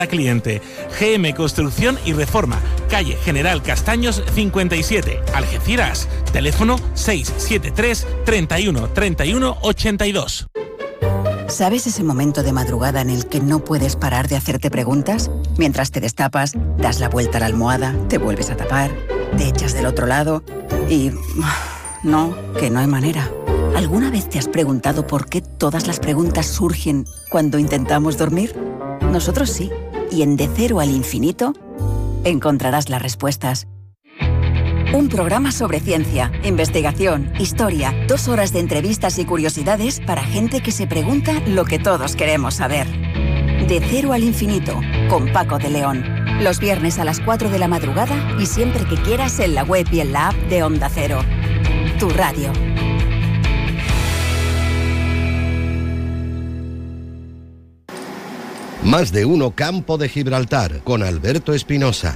cliente. GM Construcción y Reforma, calle General Castaños 57, Algeciras, teléfono 673 31 31 82. ¿Sabes ese momento de madrugada en el que no puedes parar de hacerte preguntas? Mientras te destapas, das la vuelta a la almohada, te vuelves a tapar, te echas del otro lado y... no, que no hay manera. ¿Alguna vez te has preguntado por qué todas las preguntas surgen cuando intentamos dormir? Nosotros sí. Y en De Cero al Infinito encontrarás las respuestas. Un programa sobre ciencia, investigación, historia, 2 horas de entrevistas y curiosidades para gente que se pregunta lo que todos queremos saber. De Cero al Infinito, con Paco de León. Los viernes a las 4 de la madrugada y siempre que quieras en la web y en la app de Onda Cero. Tu radio. Más de uno Campo de Gibraltar, con Alberto Espinosa.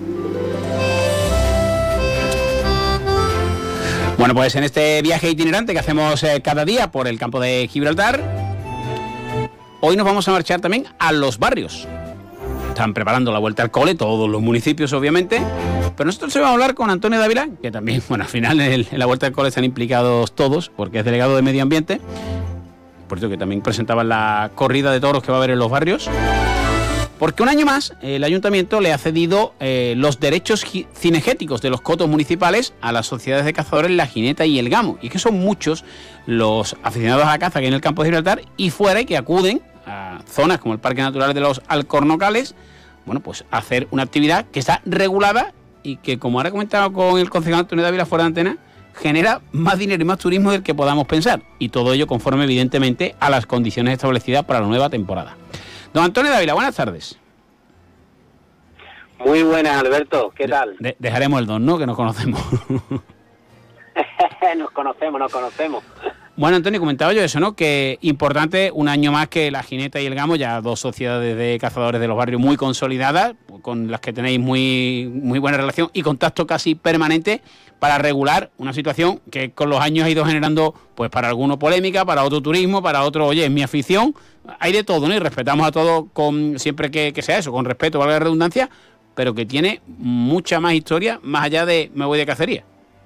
Bueno, pues en este viaje itinerante que hacemos cada día por el Campo de Gibraltar, hoy nos vamos a marchar también a los barrios. Están preparando la vuelta al cole, todos los municipios obviamente, pero nosotros vamos a hablar con Antonio Dávila, que también, bueno, al final en la vuelta al cole están implicados todos, porque es delegado de Medio Ambiente, por cierto que también presentaban la corrida de toros que va a haber en los barrios, porque un año más el ayuntamiento le ha cedido los derechos cinegéticos de los cotos municipales a las sociedades de cazadores La Gineta y El Gamo, y es que son muchos los aficionados a la caza que hay en el Campo de Gibraltar y fuera, y que acuden a zonas como el Parque Natural de los Alcornocales, bueno, pues a hacer una actividad que está regulada y que, como ahora he comentado con el concejal Antonio Dávila fuera de antena, genera más dinero y más turismo del que podamos pensar, y todo ello conforme evidentemente a las condiciones establecidas para la nueva temporada. Don Antonio Dávila, buenas tardes. Muy buenas, Alberto, ¿qué tal? Dejaremos el don, ¿no?, que nos conocemos. Nos conocemos. Bueno, Antonio, comentaba yo eso, ¿no?, que importante un año más que La Gineta y El Gamo, ya 2 sociedades de cazadores de los barrios muy consolidadas, con las que tenéis muy buena relación y contacto casi permanente, para regular una situación que con los años ha ido generando, pues para algunos polémica, para otro turismo, para otro, oye, es mi afición, hay de todo, ¿no? Y respetamos a todos siempre que sea eso, con respeto, valga la redundancia, pero que tiene mucha más historia, más allá de me voy de cacería.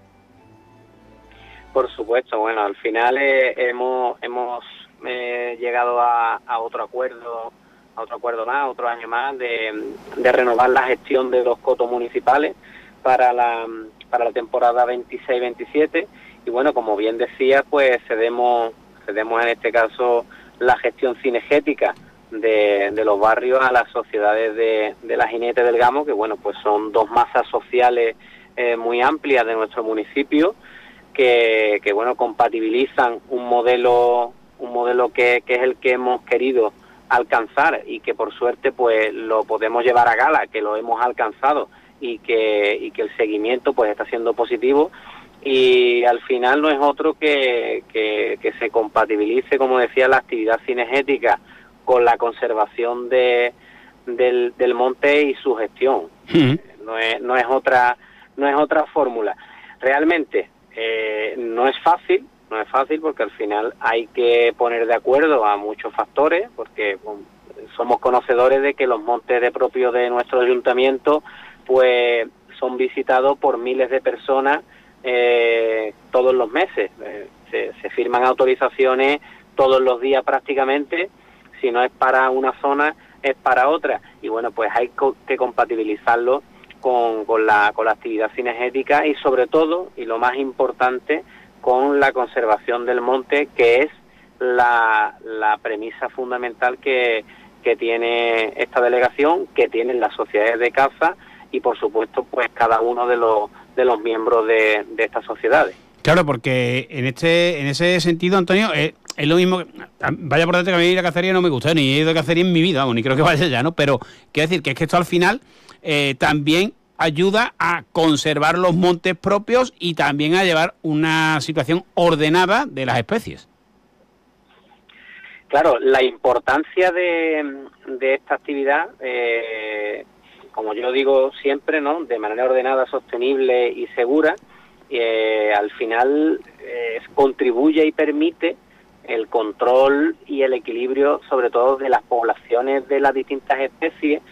Por supuesto, bueno, al final hemos llegado a otro acuerdo más, otro año más de renovar la gestión de los cotos municipales para la temporada 26-27, y bueno, como bien decía, pues cedemos en este caso la gestión cinegética de los barrios a las sociedades de La Gineta y del Gamo, que bueno, pues son 2 masas sociales muy amplias de nuestro municipio, que bueno, compatibilizan un modelo que es el que hemos querido alcanzar, y que por suerte pues lo podemos llevar a gala, que lo hemos alcanzado, y que el seguimiento pues está siendo positivo, y al final no es otro que se compatibilice, como decía, la actividad cinegética con la conservación del monte y su gestión. No es otra fórmula. Realmente no es fácil porque al final hay que poner de acuerdo a muchos factores, porque somos conocedores de que los montes de propio de nuestro ayuntamiento pues son visitados por miles de personas todos los meses. Se firman autorizaciones todos los días prácticamente, si no es para una zona es para otra, y bueno, pues hay que compatibilizarlo con la actividad cinegética, y sobre todo, y lo más importante, con la conservación del monte, que es la premisa fundamental que tiene esta delegación, que tienen las sociedades de caza y por supuesto pues cada uno de los miembros de estas sociedades. Claro, porque en ese sentido, Antonio, es lo mismo que, vaya por delante que a mí la cacería no me gusta, ni he ido de cacería en mi vida, vamos, ni creo que vaya ya, ¿no? Pero quiero decir que es que esto al final también ayuda a conservar los montes propios y también a llevar una situación ordenada de las especies. Claro, la importancia de esta actividad, como yo digo siempre, ¿no?, de manera ordenada, sostenible y segura, al final contribuye y permite el control y el equilibrio, sobre todo de las poblaciones de las distintas especies,